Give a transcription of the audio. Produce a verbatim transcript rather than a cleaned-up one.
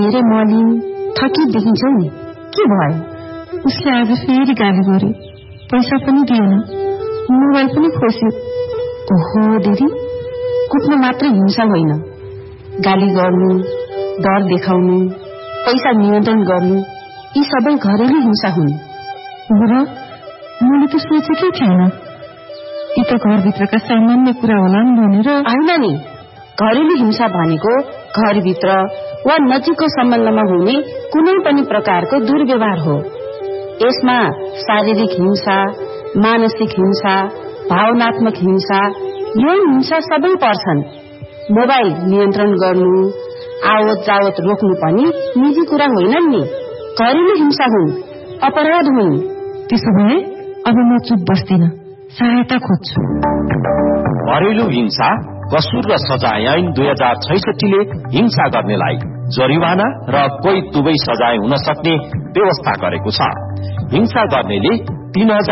धेरै मलिन थकित देखिन्छौ नि, के भयो? उसले आज फेरि गाली गर्यो, पैसा पनि दिएन, मोबाइल पनि खोस्यो। ओहो दिदी, कुट्नु मात्र हिंसा होइन, गाली गर्नु, डर देखाउनु, पैसा नियन्त्रण गर्नु, यी सबै घरेलु हिंसा हुन्। र मैले त सोचेकै थिएन, यी त घरभित्रका सामान्य कुरा होला नि भनेर। होइन नि, घरेलु हिंसा भनेको घरभित्र वा नजिकको सम्बन्धमा हुने कुनै पनि प्रकारको दुर्व्यवहार हो। यसमा शारीरिक हिंसा, मानसिक हिंसा, भावनात्मक हिंसा, यौन हिंसा सबै पर्छन्। मोबाइल नियन्त्रण गर्नु, आवत जावत रोक्नु पनि निजी कुरा होइनन् नि, घरेलु हिंसा हुन्, अपराध हुन्। त्यसो भए अब म चुप बस्दिन, सहायता खोज्छु। घरेलु हिंसा कसुर र सजाय ऐन दुई हजार छैसठीले हिंसा गर्नेलाई जरिवाना र कोही दुवै सजाय हुन सक्ने व्यवस्था गरेको छ। हिंसा गर्नेले तीन